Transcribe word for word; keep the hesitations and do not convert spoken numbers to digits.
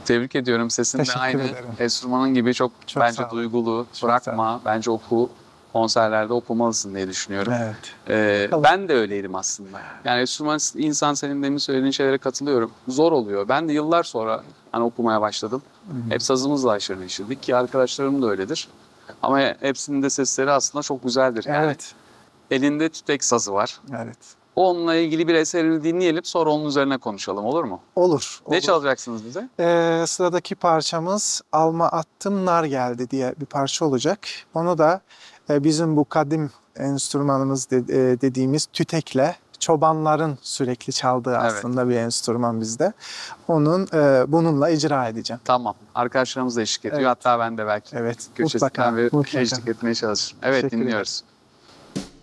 Tebrik ediyorum. Sesin de Teşekkür aynı ederim. enstrümanın gibi çok, Çok bence sağ ol. duygulu. Çok Bırakma. Bence oku. Konserlerde okumalısın diye düşünüyorum. Evet. Ee, Bakalım. ben de öyleydim aslında. Yani enstrüman insan, senin demin söylediğin şeylere katılıyorum. Zor oluyor. Ben de yıllar sonra hani okumaya başladım. Hep sazımızla aşırı neşirdik ki arkadaşlarım da öyledir. Ama hepsinin de sesleri aslında çok güzeldir. Yani Evet. elinde tütek sazı var. Evet. Onunla ilgili bir eserini dinleyelim, sonra onun üzerine konuşalım, olur mu? Olur. Ne Olur. çalacaksınız bize? Ee, sıradaki parçamız Alma Attım Nar Geldi diye bir parça olacak. Onu da e, bizim bu kadim enstrümanımız de- e, dediğimiz tütekle çobanların sürekli çaldığı Evet. aslında bir enstrüman bizde. Onun e, bununla icra edeceğim. Tamam. Arkadaşlarımız da eşlik ediyor. Evet. Hatta ben de belki Evet, köşesinden mutlaka, bir mutlaka. eşlik etmeye çalışırım. Evet, Teşekkür ederim. dinliyoruz.